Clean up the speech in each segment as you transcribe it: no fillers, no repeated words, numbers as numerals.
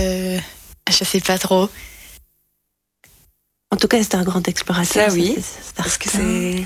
Je sais pas trop. En tout cas, c'était un grand explorateur. Ça, oui. Parce que c'est...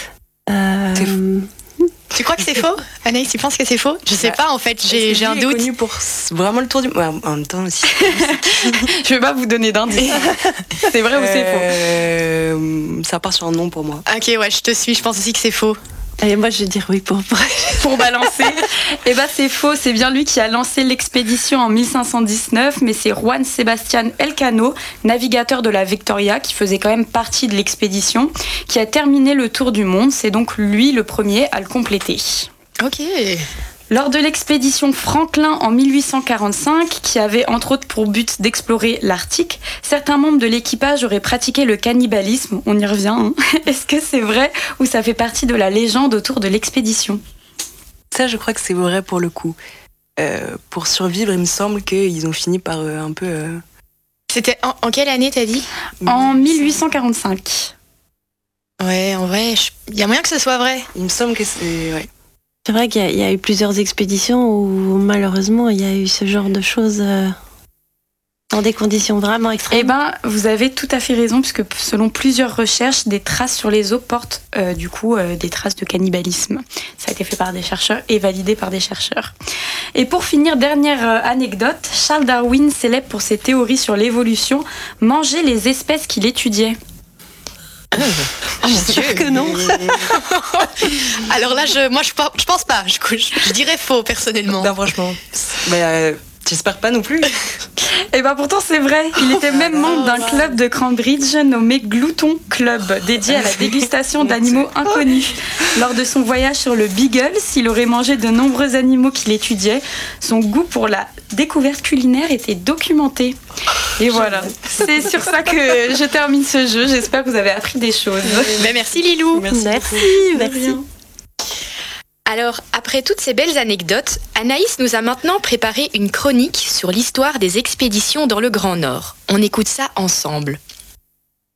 Tu crois que c'est faux? Anaïs, tu penses que c'est faux? Je sais pas, en fait, j'ai un doute. Il est connu pour vraiment le tour du monde. En même temps aussi. Je vais pas vous donner d'indice. C'est vrai ou c'est faux? Ça part sur un nom pour moi. Ok, ouais, je te suis, je pense aussi que c'est faux. Et moi, je vais dire oui pour balancer. Et c'est faux. C'est bien lui qui a lancé l'expédition en 1519, mais c'est Juan Sebastián Elcano, navigateur de la Victoria, qui faisait quand même partie de l'expédition, qui a terminé le tour du monde. C'est donc lui le premier à le compléter. Ok. Lors de l'expédition Franklin en 1845, qui avait entre autres pour but d'explorer l'Arctique, certains membres de l'équipage auraient pratiqué le cannibalisme. On y revient, hein. Est-ce que c'est vrai ou ça fait partie de la légende autour de l'expédition? Ça, je crois que c'est vrai pour le coup. Pour survivre, il me semble qu'ils ont fini par un peu... C'était en quelle année, t'as dit? En 1845. Ouais, en vrai, il y a moyen que ce soit vrai. Il me semble que c'est... Ouais. C'est vrai qu'il y a eu plusieurs expéditions où malheureusement il y a eu ce genre de choses dans des conditions vraiment extrêmes. Vous avez tout à fait raison, puisque selon plusieurs recherches, des traces sur les os portent des traces de cannibalisme. Ça a été fait par des chercheurs et validé par des chercheurs. Et pour finir, dernière anecdote, Charles Darwin, célèbre pour ses théories sur l'évolution, mangeait les espèces qu'il étudiait. J'espère que non. Alors là, je pense pas. Je dirais faux, personnellement. Non, franchement. J'espère pas non plus. Et pourtant c'est vrai. Il était même membre d'un club de Cambridge nommé Glouton Club, dédié à la dégustation d'animaux inconnus. Lors de son voyage sur le Beagle, il aurait mangé de nombreux animaux qu'il étudiait. Son goût pour la découverte culinaire était documenté. Et voilà, c'est sur ça que je termine ce jeu. J'espère que vous avez appris des choses. Merci Lilou. Merci. Alors, après toutes ces belles anecdotes, Anaïs nous a maintenant préparé une chronique sur l'histoire des expéditions dans le Grand Nord. On écoute ça ensemble.